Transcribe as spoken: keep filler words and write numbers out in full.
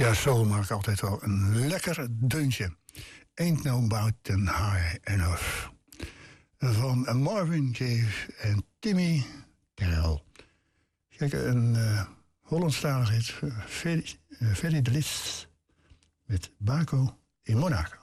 Ja, soul maakt altijd wel een lekker deuntje. Ain't no mountain high enough. Van Marvin Gaye en Timmy Terrell. Kijk, een uh, Hollandstalig hit. Uh, Ferry uh, de Lis met Baco in Monaco.